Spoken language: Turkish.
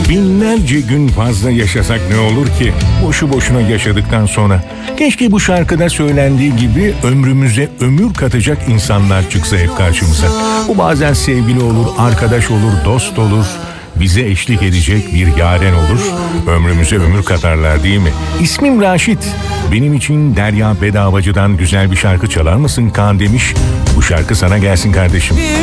Binlerce gün fazla yaşasak ne olur ki? Boşu boşuna yaşadıktan sonra. Keşke bu şarkıda söylendiği gibi ömrümüze ömür katacak insanlar çıksa hep karşımıza. Bu bazen sevgili olur, arkadaş olur, dost olur. Bize eşlik edecek bir yaren olur. Ömrümüze ömür katarlar değil mi? İsmim Raşit. Benim için Derya Bedavacı'dan güzel bir şarkı çalar mısın Kaan demiş. Bu şarkı sana gelsin kardeşim.